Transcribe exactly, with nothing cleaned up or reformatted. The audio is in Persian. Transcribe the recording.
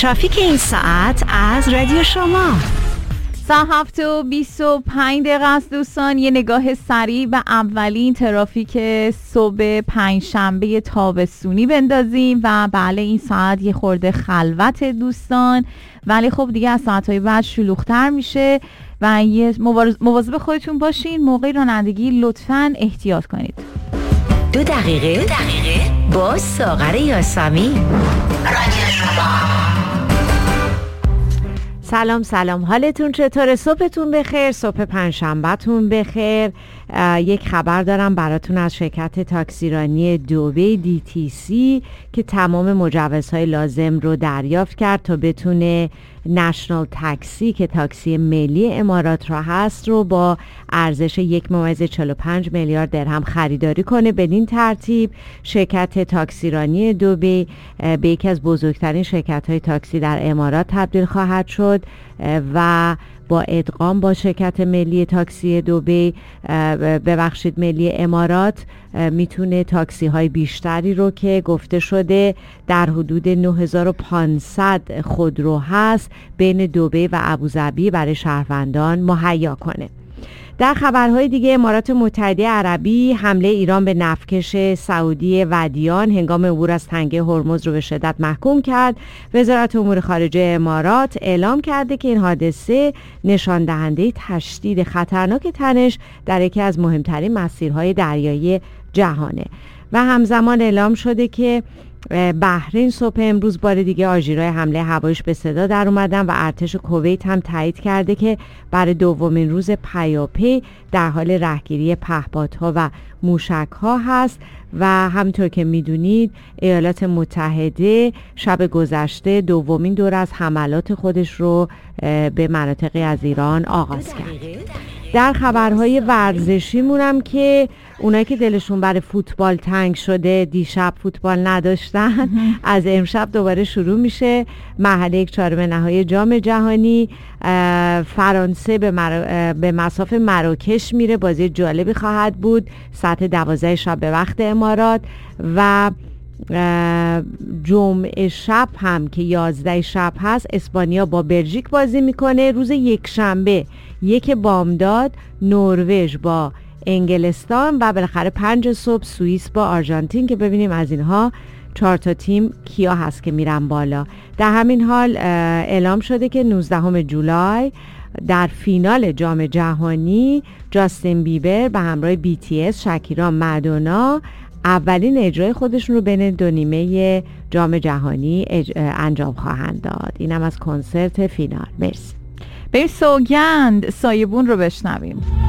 ترافیک این ساعت از رادیو شما. ساعت هفت و بیست و پنج دقیقه است دوستان. یه نگاه سریع به اولین ترافیک صبح پنجشنبه تابستونی بندازیم و بله این ساعت یه خورده خلوت دوستان، ولی خب دیگه از ساعتهای بعد شلوغ‌تر میشه و یه مواظب خودتون باشین. موقع رانندگی لطفاً احتیاط کنید. دو دقیقه دو دقیقه با ساغر یاسمین، رادیو شما. سلام سلام، حالتون چطوره؟ صبحتون بخیر، صبح پنجشنبهتون بخیر. یک خبر دارم براتون از شرکت تاکسیرانی دبی دی تی سی که تمام مجوزهای لازم رو دریافت کرد تا بتونه نشنال تاکسی که تاکسی ملی امارات را هست رو با ارزش یک ممیز چهل و پنج میلیارد درهم خریداری کنه. بدین ترتیب شرکت تاکسیرانی دبی به یکی از بزرگترین شرکت‌های تاکسی در امارات تبدیل خواهد شد و با ادغام با شرکت ملی تاکسی دبی ببخشید ملی امارات میتونه تاکسی های بیشتری رو که گفته شده در حدود نه هزار و پانصد خودرو هست بین دبی و ابوظبی برای شهروندان مهیا کنه. در خبرهای دیگه، امارات متحده عربی حمله ایران به نفتکش سعودی ودیان هنگام عبور از تنگه هرمز رو به شدت محکوم کرد. وزارت امور خارجه امارات اعلام کرده که این حادثه نشان دهنده تشدید خطرناک تنش در یکی از مهمترین مسیرهای دریایی جهانه و همزمان اعلام شده که بحرین صبح امروز بار دیگه آژیرهای حمله هواییش به صدا در اومدن و ارتش کویت هم تایید کرده که برای دومین روز پیاپی در حال رهگیری پهپادها و موشک‌ها هست و همونطور که میدونید ایالات متحده شب گذشته دومین دور از حملات خودش رو به مناطقی از ایران آغاز کرد. در خبرهای ورزشی مونم که اونایی که دلشون برای فوتبال تنگ شده دیشب فوتبال نداشتن از امشب دوباره شروع میشه. مرحله یک چهارم نهایی جام جهانی فرانسه به, مر... به مصاف مراکش میره. بازی جالبی خواهد بود ساعت دوازده شب به وقت امارات و جمعه شب هم که یازده شب هست اسپانیا با بلژیک بازی میکنه. روز یک شنبه یک بامداد نروژ با انگلستان و بالاخره پنج صبح سوئیس با آرژانتین که ببینیم از اینها چهار تا تیم کیا هست که میرن بالا. در همین حال اعلام شده که نوزدهم جولای در فینال جام جهانی جاستین بیبر به همراه بی تی اس، شاکیرا، مادونا اولین اجرای خودشون رو بین دو نیمه جام جهانی اج... انجام خواهند داد. اینم از کنسرت فینال. مرسی. بریم سوگند سایبون رو بشنویم.